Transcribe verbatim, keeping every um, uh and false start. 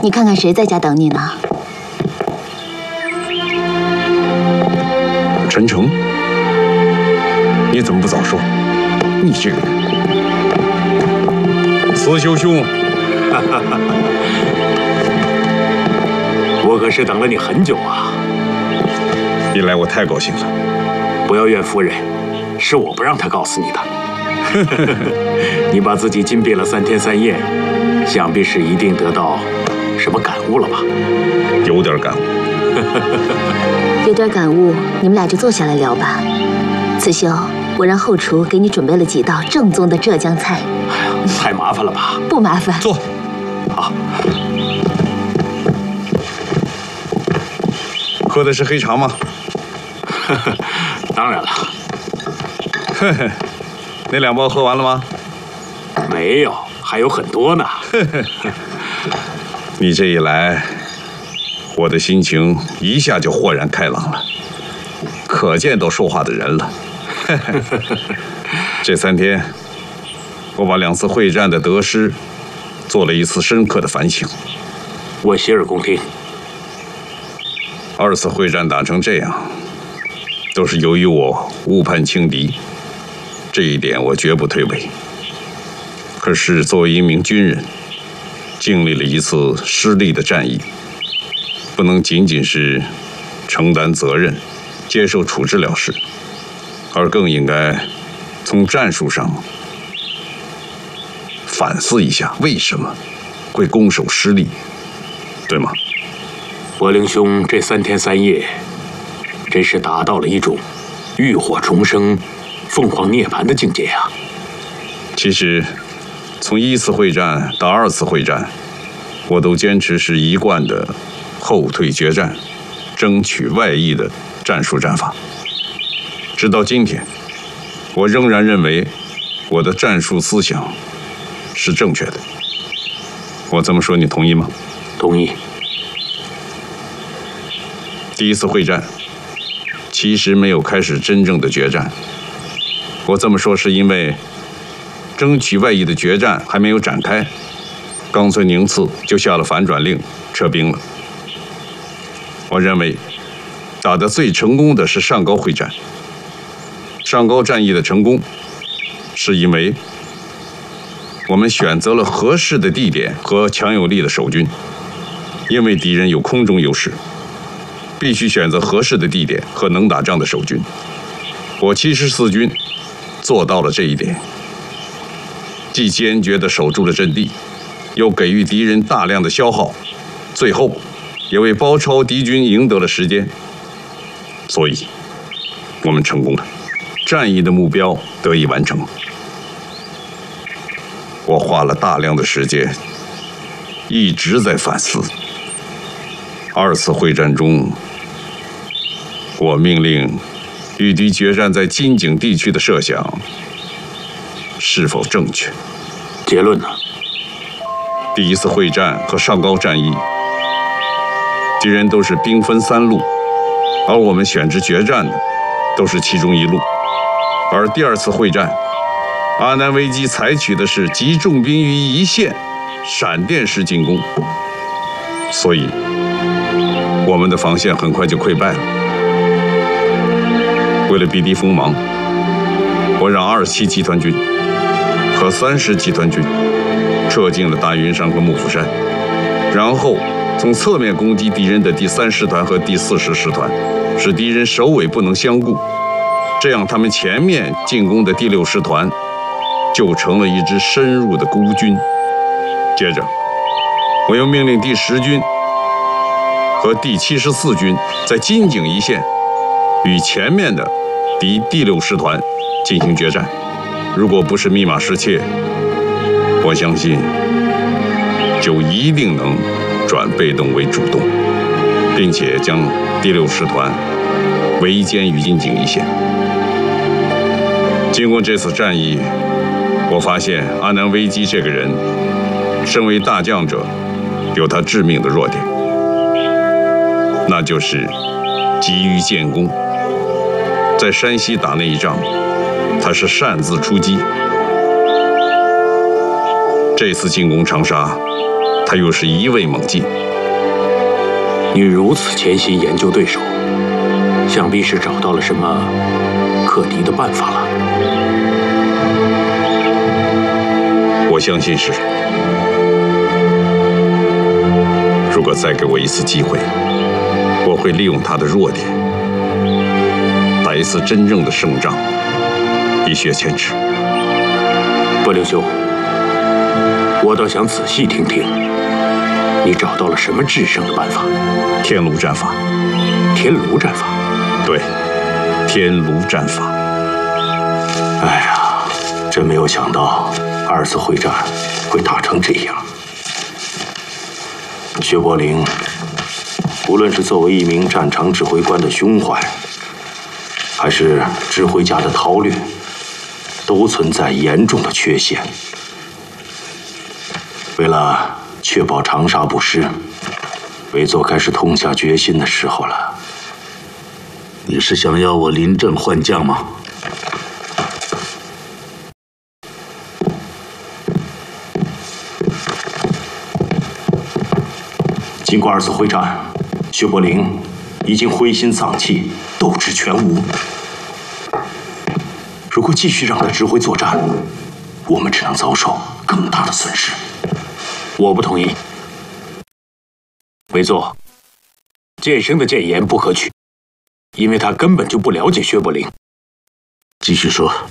你看看谁在家等你呢？ 陈诚，你怎么不早说？你这个人，慈修兄， 我可是等了你很久啊！ 一来我太高兴了。 不要怨夫人，是我不让她告诉你的。你把自己禁闭了三天三夜，想必是一定得到什么感悟了吧？ 有点感悟。 有点感悟，你们俩就坐下来聊吧。慈修，我让后厨给你准备了几道正宗的浙江菜。 哎呀，太麻烦了吧？ 不麻烦。 坐。 好。 喝的是黑茶吗？ 当然了。 嘿嘿，那两包喝完了吗？ 没有，还有很多呢。 你这一来，我的心情一下就豁然开朗了，可见都说话的人了。这三天，我把两次会战的得失做了一次深刻的反省。 我洗耳恭听。 二次会战打成这样，都是由于我误判轻敌，这一点我绝不推诿。可是作为一名军人，经历了一次失利的战役，不能仅仅是承担责任、接受处置了事，而更应该从战术上反思一下为什么会攻守失利，对吗？ 伯灵兄这三天三夜，真是达到了一种浴火重生、凤凰涅槃的境界呀！ 其实，从一次会战到二次会战，我都坚持是一贯的后退决战、争取外溢的战术战法。直到今天，我仍然认为我的战术思想是正确的。我这么说，你同意吗？ 同意。 第一次会战其实没有开始真正的决战，我这么说是因为争取外溢的决战还没有展开，冈村宁次就下了反转令，撤兵了。我认为打得最成功的是上高会战。上高战役的成功是因为我们选择了合适的地点和强有力的守军，因为敌人有空中优势，必须选择合适的地点和能打仗的守军。我七十四军做到了这一点，既坚决地守住了阵地，又给予敌人大量的消耗，最后也为包抄敌军赢得了时间。所以，我们成功了，战役的目标得以完成。我花了大量的时间，一直在反思。二次会战中，我命令与敌决战在金井地区的设想是否正确？ 结论呢？ 第一次会战和上高战役，敌人都是兵分三路，而我们选择决战的都是其中一路。而第二次会战，阿南危机采取的是集重兵于一线，闪电式进攻，所以我们的防线很快就溃败了。为了避敌锋芒，我让二七集团军和三十集团军撤进了大云山和幕府山，然后从侧面攻击敌人的第三师团和第四十师团，使敌人首尾不能相顾。这样，他们前面进攻的第六师团就成了一支深入的孤军。接着，我又命令第十军和第七十四军在金井一线与前面的敌第六师团进行决战。如果不是密码失窃，我相信就一定能转被动为主动，并且将第六师团围歼于金井一线。经过这次战役，我发现阿南危机这个人，身为大将者，有他致命的弱点，那就是急于建功。在山西打那一仗，他是擅自出击。这次进攻长沙， 他又是一味猛进。 你如此潜心研究对手，想必是找到了什么克敌的办法了。 我相信是。如果再给我一次机会，我会利用他的弱点，打一次真正的胜仗，以雪前耻。 不，灵兄，我倒想仔细听听，你找到了什么制胜的办法？ 天炉战法。 天炉战法？ 对，天炉战法。 哎呀，真没有想到二次会战会打成这样。薛伯灵，无论是作为一名战场指挥官的胸怀，还是指挥家的韬略，都存在严重的缺陷。为了确保长沙不失，韦佐开始痛下决心的时候了。 你是想要我临阵换将吗？ 经过二次会战，薛伯灵已经灰心丧气，斗志全无。如果继续让他指挥作战，我们只能遭受更大的损失。 我不同意。韦佐，剑生的谏言不可取，因为他根本就不了解薛伯灵。 继续说。